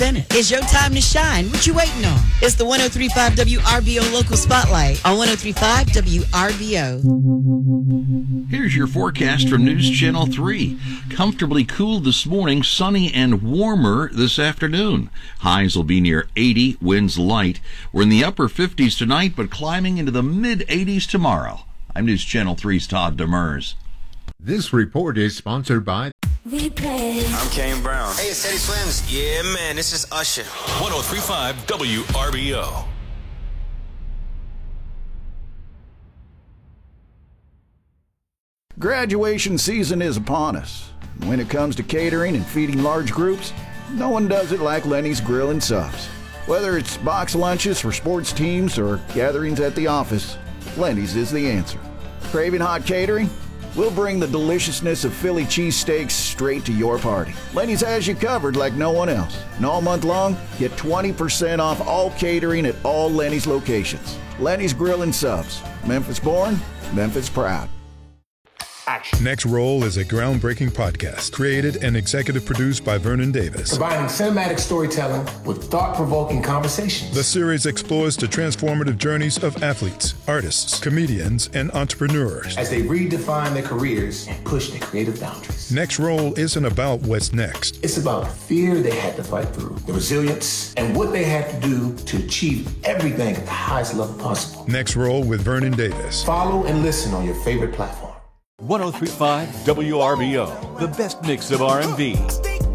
Bennett. It's your time to shine. What you waiting on? It's the 103.5 WRBO Local Spotlight on 103.5 WRBO. Here's your forecast from News Channel 3. Comfortably cool this morning, sunny and warmer this afternoon. Highs will be near 80, winds light. We're in the upper 50s tonight, but climbing into the mid-80s tomorrow. I'm News Channel 3's Todd Demers. This report is sponsored by I'm Kane Brown. Hey, it's Teddy Swims. Yeah, man, this is Usher. 103.5 WRBO. Graduation season is upon us. When it comes to catering and feeding large groups, no one does it like Lenny's Grill and Subs. Whether it's box lunches for sports teams or gatherings at the office, Lenny's is the answer. Craving hot catering? We'll bring the deliciousness of Philly cheesesteaks straight to your party. Lenny's has you covered like no one else. And all month long, get 20% off all catering at all Lenny's locations. Lenny's Grill and Subs. Memphis born, Memphis proud. Next Roll is a groundbreaking podcast created and executive produced by Vernon Davis. Combining cinematic storytelling with thought-provoking conversations. The series explores the transformative journeys of athletes, artists, comedians, and entrepreneurs as they redefine their careers and push their creative boundaries. Next Roll isn't about what's next. It's about the fear they had to fight through, the resilience, and what they had to do to achieve everything at the highest level possible. Next Roll with Vernon Davis. Follow and listen on your favorite platform. 103.5 WRBO, the best mix of R&B.